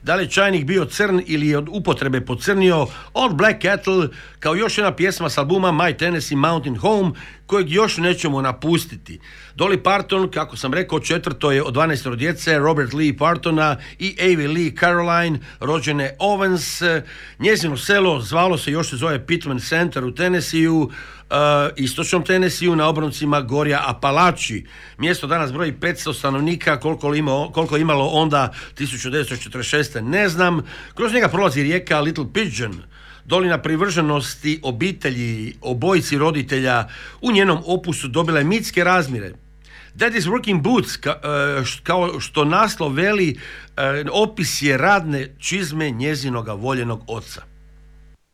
Da li je čajnik bio crn ili je od upotrebe pocrnio, Old Black Cattle kao još jedna pjesma s albuma My Tennessee Mountain Home kojeg još nećemo napustiti. Dolly Parton, kako sam rekao, četvrto je od 12 djece Robert Lee Partona i Avie Lee Caroline, rođene Owens. Njezino selo zvalo se, još se zove Pittman Center u Tennesseeu, istočnom Tennesseeu na obroncima gorja Apalači. Mjesto danas broji 500 stanovnika, koliko je imalo onda 1946. ne znam. Kroz njega prolazi rijeka Little Pigeon. Dolina privrženosti obitelji, obojici roditelja u njenom opusu dobila je mitske razmjere. Daddy's Working Boots, kao što naslov veli, opis je radne čizme njezinoga voljenog oca.